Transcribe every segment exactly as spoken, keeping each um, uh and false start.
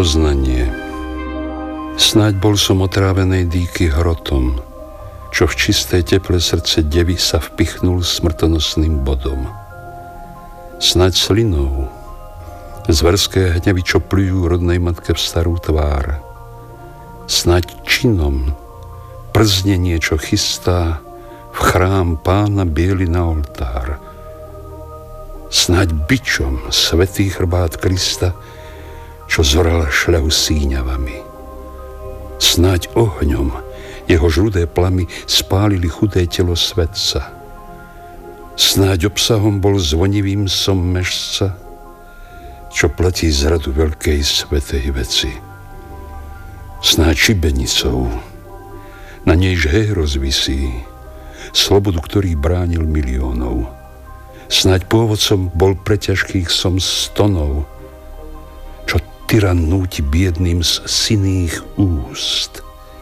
poznanie. Snáď bol som otrávenej dýky hrotom, čo v čisté teple srdce devy sa vpichnul smrtonosným bodom. Snáď slinou, zverské hnevy, čo plujú rodnej matke v starú tvár. Snáď činom, prznenie, čo chystá v chrám Pána biely na oltár. Snáď bičom svätý chrbát Krista, čo zoral šľahu síňavami. Snáď ohňom jeho žludé plamy spálili chudé telo svetca. Snáď obsahom bol zvonivým som mešca, čo platí zradu veľkej svätej veci. Snáď šibenicou, na nej žhéros visí, slobodu, ktorý bránil miliónov. Snáď pôvodcom bol preťažkých som stonov, čo tyran núti biedným z syných úst.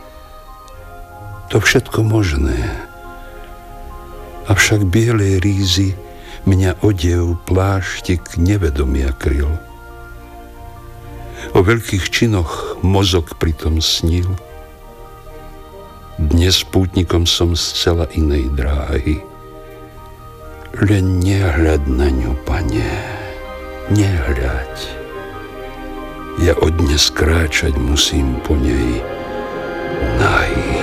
To všetko možné, avšak bielé rízy mňa odev pláštik nevedomia kryl. O veľkých činoch mozog pritom snil. Dnes pútnikom som zcela inej dráhy. Len nehľad na ňu, Pane, nehľaď. Ja od dnes kráčať musím po nej nahý.